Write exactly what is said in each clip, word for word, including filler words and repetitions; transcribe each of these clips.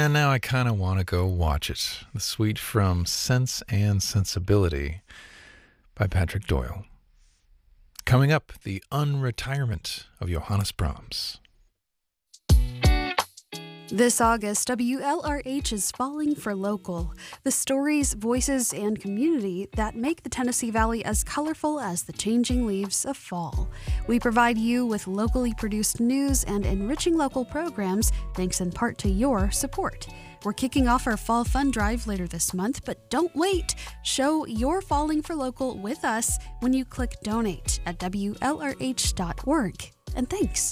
And now I kind of want to go watch it. The suite from Sense and Sensibility by Patrick Doyle. Coming up, the unretirement of Johannes Brahms. This August, W L R H is Falling for Local, the stories, voices, and community that make the Tennessee Valley as colorful as the changing leaves of fall. We provide you with locally produced news and enriching local programs, thanks in part to your support. We're kicking off our Fall Fund Drive later this month, but don't wait. Show you're falling for local with us when you click donate at W L R H dot org. And thanks.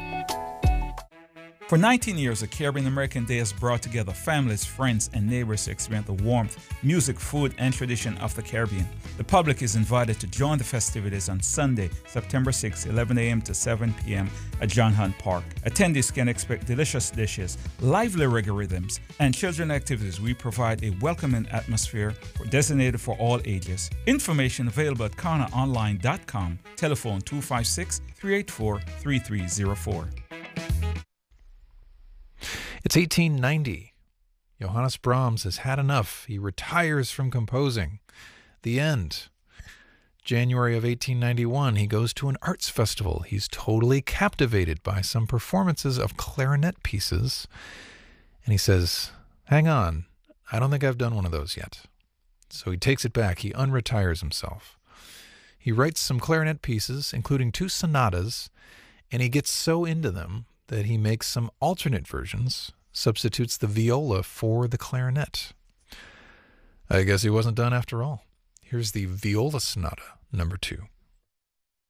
For nineteen years, the Caribbean American Day has brought together families, friends, and neighbors to experience the warmth, music, food, and tradition of the Caribbean. The public is invited to join the festivities on Sunday, September sixth, eleven a.m. to seven p.m. at John Hunt Park. Attendees can expect delicious dishes, lively reggae rhythms, and children activities. We provide a welcoming atmosphere for designated for all ages. Information available at kana online dot com. Telephone two five six, three eight four, three three zero four. It's eighteen ninety. Johannes Brahms has had enough. He retires from composing. The end. January of eighteen ninety-one, he goes to an arts festival. He's totally captivated by some performances of clarinet pieces. And he says, hang on, I don't think I've done one of those yet. So he takes it back. He unretires himself. He writes some clarinet pieces, including two sonatas, and he gets so into them that he makes some alternate versions, substitutes the viola for the clarinet. I guess he wasn't done after all. Here's the Viola Sonata, number two.